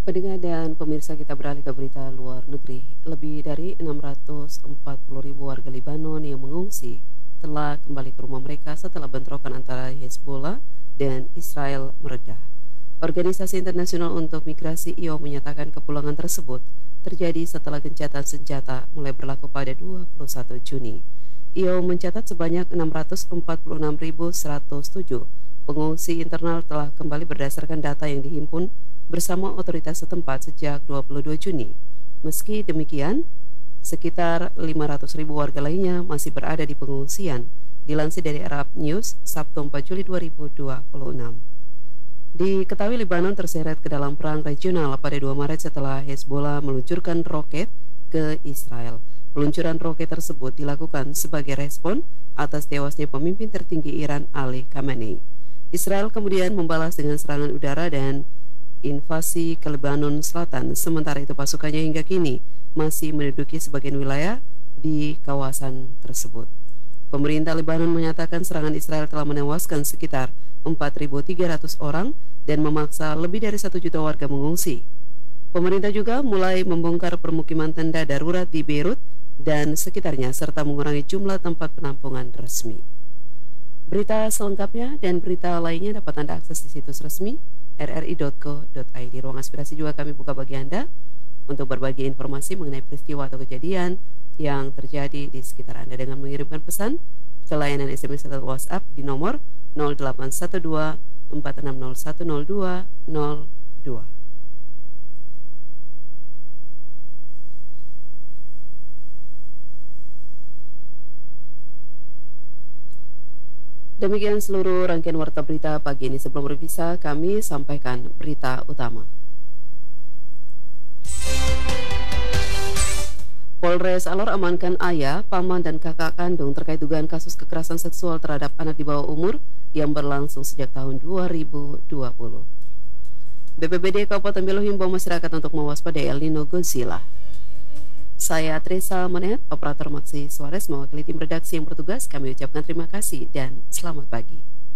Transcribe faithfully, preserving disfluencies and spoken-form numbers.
Pendengar dan pemirsa, kita beralih ke berita luar negeri. Lebih dari enam ratus empat puluh ribu warga Lebanon yang mengungsi telah kembali ke rumah mereka setelah bentrokan antara Hezbollah dan Israel mereda. Organisasi Internasional untuk Migrasi I O menyatakan kepulangan tersebut terjadi setelah gencatan senjata mulai berlaku pada dua puluh satu Juni. I O mencatat sebanyak enam ratus empat puluh enam ribu seratus tujuh pengungsi internal telah kembali berdasarkan data yang dihimpun bersama otoritas setempat sejak dua puluh dua Juni. Meski demikian, sekitar lima ratus ribu warga lainnya masih berada di pengungsian, dilansir dari Arab News Sabtu empat Juli dua ribu dua puluh enam. Diketahui Lebanon terseret ke dalam perang regional pada dua Maret setelah Hezbollah meluncurkan roket ke Israel. Peluncuran roket tersebut dilakukan sebagai respon atas tewasnya pemimpin tertinggi Iran Ali Khamenei. Israel kemudian membalas dengan serangan udara dan invasi ke Lebanon Selatan. Sementara itu pasukannya hingga kini masih menduduki sebagian wilayah di kawasan tersebut. Pemerintah Lebanon menyatakan serangan Israel telah menewaskan sekitar empat ribu tiga ratus orang dan memaksa lebih dari satu juta warga mengungsi. Pemerintah juga mulai membongkar permukiman tenda darurat di Beirut dan sekitarnya serta mengurangi jumlah tempat penampungan resmi. Berita selengkapnya dan berita lainnya dapat Anda akses di situs resmi r r i dot co dot i d. Ruang aspirasi juga kami buka bagi Anda untuk berbagi informasi mengenai peristiwa atau kejadian yang terjadi di sekitar Anda dengan mengirimkan pesan ke layanan S M S atau WhatsApp di nomor nol delapan satu dua empat enam nol satu nol dua nol dua. Demikian seluruh rangkaian warta berita pagi ini. Sebelum berpisah, kami sampaikan berita utama. Polres Alor amankan ayah, paman, dan kakak kandung terkait dugaan kasus kekerasan seksual terhadap anak di bawah umur yang berlangsung sejak tahun dua ribu dua puluh. B P B D Kabupaten Belo himbau masyarakat untuk mewaspadai El Nino Godzilla. Saya Teresa Monet, operator Maxi Suarez, mewakili tim redaksi yang bertugas. Kami ucapkan terima kasih dan selamat pagi.